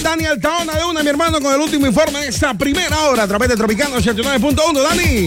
Daniel Taona de una, mi hermano, con el último informe de esta primera hora a través de Tropicana 89.1. Dani.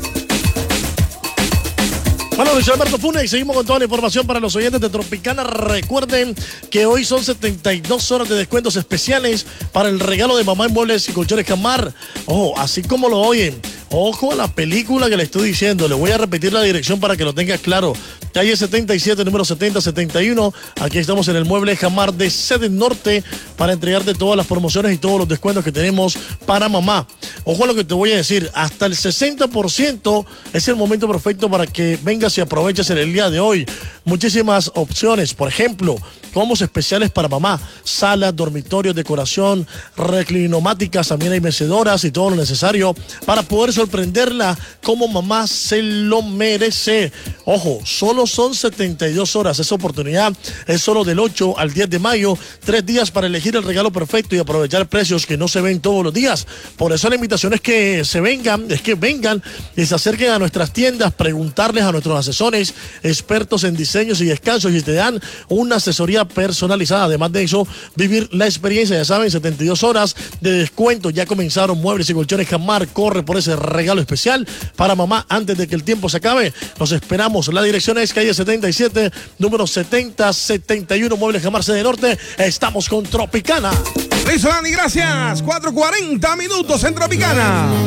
Bueno, Luis Alberto Funes, seguimos con toda la información para los oyentes de Tropicana. Recuerden que hoy son 72 horas de descuentos especiales para el regalo de mamá en muebles y colchones Camar. Ojo, así como lo oyen, ojo a la película que le estoy diciendo. Le voy a repetir la dirección para que lo tengas claro. Calle 77, número 7071. Aquí estamos en el mueble Jamar de Sede Norte para entregarte todas las promociones y todos los descuentos que tenemos para mamá. Ojo a lo que te voy a decir. Hasta el 60% es el momento perfecto para que vengas y aproveches en el día de hoy. Muchísimas opciones. Por ejemplo, combos especiales para mamá. Salas, dormitorios, decoración, reclinomáticas, también hay mecedoras y todo lo necesario para poder sorprenderla como mamá se lo merece. Ojo, solo son 72 horas. Esa oportunidad es solo del 8 al 10 de mayo. 3 días para elegir el regalo perfecto y aprovechar precios que no se ven todos los días. Por eso la invitación es que vengan y se acerquen a nuestras tiendas, preguntarles a nuestros asesores, expertos en diseños y descansos, y te dan una asesoría personalizada. Además de eso, vivir la experiencia, ya saben, 72 horas de descuento. Ya comenzaron Muebles y Colchones Jamar. Corre por ese regalo especial para mamá antes de que el tiempo se acabe. Los esperamos. La dirección es calle 77, número 7071, Muebles Jamar, Sede Norte. Estamos con Tropicana. Listo, Dani, gracias. 4:40 minutos en Tropicana.